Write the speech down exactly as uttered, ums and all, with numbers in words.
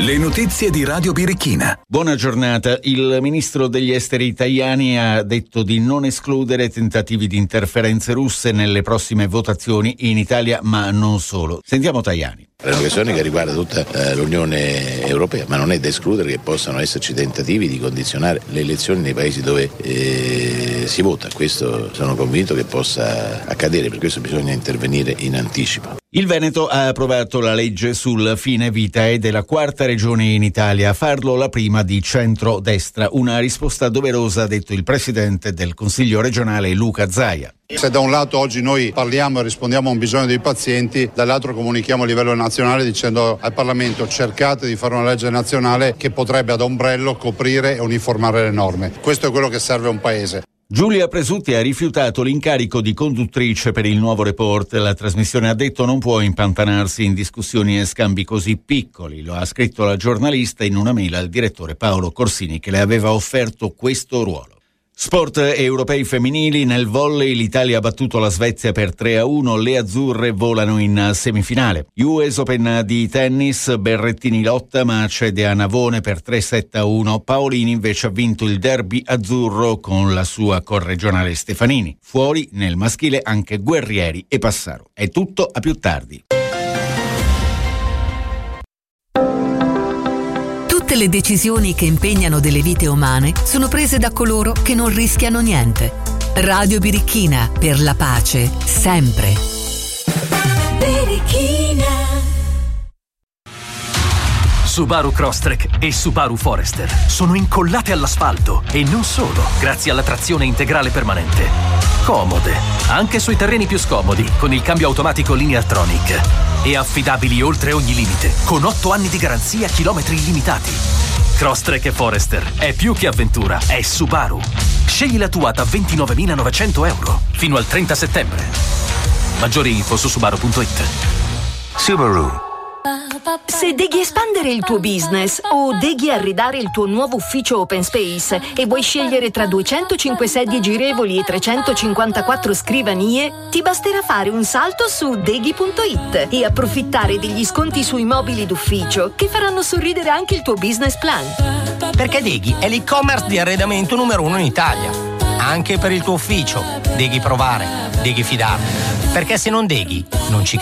Le notizie di Radio Birichina. Buona giornata. Il ministro degli esteri Tajani ha detto di non escludere tentativi di interferenze russe nelle prossime votazioni in Italia, ma non solo. Sentiamo Tajani. È una questione che riguarda tutta eh, l'Unione Europea, ma non è da escludere che possano esserci tentativi di condizionare le elezioni nei paesi dove eh, si vota. Questo sono convinto che possa accadere, per questo bisogna intervenire in anticipo. Il Veneto ha approvato la legge sul fine vita ed è la quarta regione in Italia a farlo, la prima di centro-destra. Una risposta doverosa, ha detto il presidente del Consiglio regionale Luca Zaia. Se da un lato oggi noi parliamo e rispondiamo a un bisogno dei pazienti, dall'altro comunichiamo a livello nazionale dicendo al Parlamento: cercate di fare una legge nazionale che potrebbe ad ombrello coprire e uniformare le norme. Questo è quello che serve a un paese. Giulia Presutti ha rifiutato l'incarico di conduttrice per il Nuovo Report. La trasmissione, ha detto, non può impantanarsi in discussioni e scambi così piccoli. Lo ha scritto la giornalista in una mail al direttore Paolo Corsini, che le aveva offerto questo ruolo. Sport europei femminili. Nel volley l'Italia ha battuto la Svezia per tre a uno, le azzurre volano in semifinale. U S Open di tennis, Berrettini lotta ma cede a Navone per tre sette a uno. Paolini invece ha vinto il derby azzurro con la sua corregionale Stefanini. Fuori nel maschile anche Guerrieri e Passaro. È tutto, a più tardi. Tutte le decisioni che impegnano delle vite umane sono prese da coloro che non rischiano niente. Radio Birichina, per la pace, sempre. Birichina. Subaru Crosstrek e Subaru Forester sono incollate all'asfalto e non solo, grazie alla trazione integrale permanente. Comode, anche sui terreni più scomodi, con il cambio automatico Lineartronic. E affidabili oltre ogni limite, con otto anni di garanzia, chilometri illimitati. Crosstrek e Forester è più che avventura, è Subaru. Scegli la tua da ventinovemilanovecento euro fino al trenta settembre. Maggiori info su subaru punto it. Subaru. Se deghi espandere il tuo business o deghi arredare il tuo nuovo ufficio open space e vuoi scegliere tra duecentocinque sedie girevoli e trecentocinquantaquattro scrivanie, ti basterà fare un salto su deghi punto it e approfittare degli sconti sui mobili d'ufficio che faranno sorridere anche il tuo business plan. Perché Deghi è l'e-commerce di arredamento numero uno in Italia. Anche per il tuo ufficio. Deghi provare, Deghi fidarti. Perché se non Deghi, non ci credi.